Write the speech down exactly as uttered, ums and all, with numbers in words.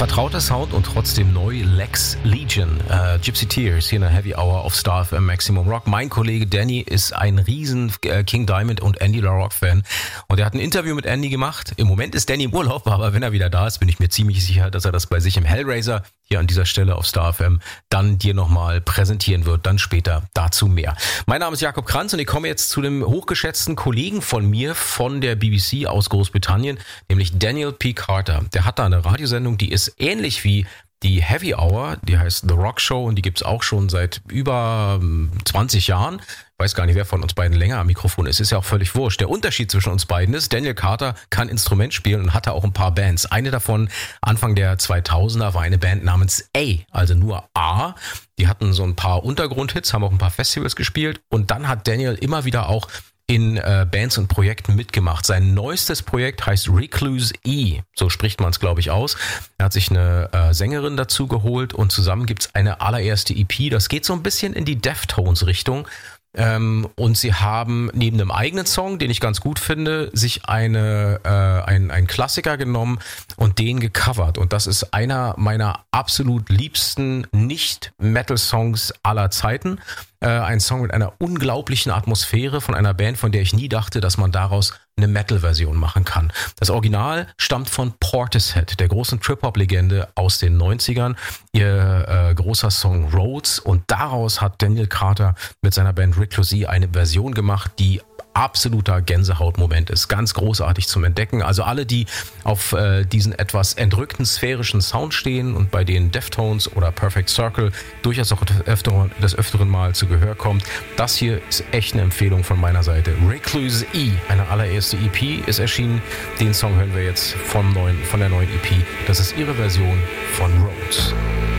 Vertrauter Sound und trotzdem neu, Lex Legion, äh, Gypsy Tears, hier in der Heavy Hour auf Star F M Maximum Rock. Mein Kollege Danny ist ein riesen äh, King Diamond und Andy LaRocque Fan und er hat ein Interview mit Andy gemacht. Im Moment ist Danny im Urlaub, aber wenn er wieder da ist, bin ich mir ziemlich sicher, dass er das bei sich im Hellraiser hier an dieser Stelle auf Star F M dann dir nochmal präsentieren wird, dann später dazu mehr. Mein Name ist Jakob Kranz und ich komme jetzt zu dem hochgeschätzten Kollegen von mir von der B B C aus Großbritannien, nämlich Daniel P. Carter. Der hat da eine Radiosendung, die ist ähnlich wie die Heavy Hour, die heißt The Rock Show und die gibt's auch schon seit über zwanzig Jahren. Ich weiß gar nicht, wer von uns beiden länger am Mikrofon ist, ist ja auch völlig wurscht. Der Unterschied zwischen uns beiden ist, Daniel Carter kann Instrument spielen und hatte auch ein paar Bands. Eine davon, Anfang der zweitausender, war eine Band namens A, also nur A. Die hatten so ein paar Untergrundhits, haben auch ein paar Festivals gespielt und dann hat Daniel immer wieder auch in äh, Bands und Projekten mitgemacht. Sein neuestes Projekt heißt Recluse E, so spricht man es, glaube ich, aus. Er hat sich eine äh, Sängerin dazu geholt und zusammen gibt's eine allererste E P. Das geht so ein bisschen in die Deftones-Richtung. Ähm, und sie haben neben einem eigenen Song, den ich ganz gut finde, sich eine äh, ein, ein Klassiker genommen und den gecovert. Und das ist einer meiner absolut liebsten Nicht-Metal-Songs aller Zeiten. Äh, ein Song mit einer unglaublichen Atmosphäre von einer Band, von der ich nie dachte, dass man daraus eine Metal-Version machen kann. Das Original stammt von Portishead, der großen Trip-Hop-Legende aus den neunzigern. Ihr äh, großer Song Roads und daraus hat Daniel Carter mit seiner Band Recluse eine Version gemacht, die absoluter Gänsehautmoment ist. Ganz großartig zum Entdecken. Also alle, die auf äh, diesen etwas entrückten sphärischen Sound stehen und bei denen Deftones oder Perfect Circle durchaus auch des Öfteren, des Öfteren mal zu Gehör kommt. Das hier ist echt eine Empfehlung von meiner Seite. Recluse E, eine allererste E P, ist erschienen. Den Song hören wir jetzt vom neuen, von der neuen E P. Das ist ihre Version von Roads.